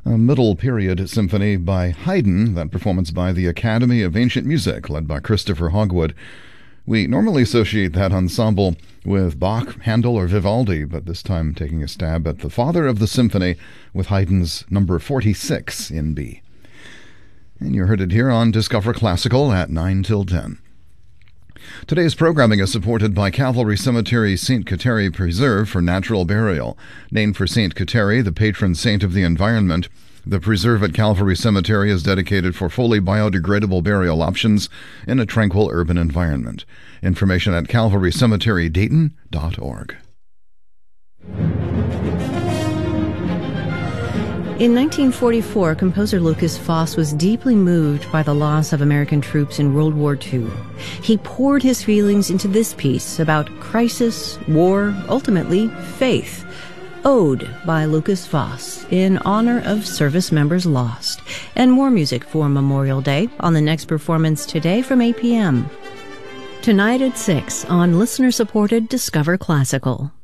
a middle period symphony by Haydn, that performance by the Academy of Ancient Music, led by Christopher Hogwood. We normally associate that ensemble with Bach, Handel, or Vivaldi, but this time taking a stab at the father of the symphony with Haydn's number 46 in B. And you heard it here on Discover Classical at 9 till 10. Today's programming is supported by Calvary Cemetery St. Kateri Preserve for Natural Burial. Named for St. Kateri, the patron saint of the environment, the preserve at Calvary Cemetery is dedicated for fully biodegradable burial options in a tranquil urban environment. Information at calvarycemeterydayton.org. In 1944, composer Lukas Foss was deeply moved by the loss of American troops in World War II. He poured his feelings into this piece about crisis, war, ultimately faith. Ode by Lukas Foss in honor of service members lost. And more music for Memorial Day on the next performance today from 8 p.m. Tonight at 6 on listener-supported Discover Classical.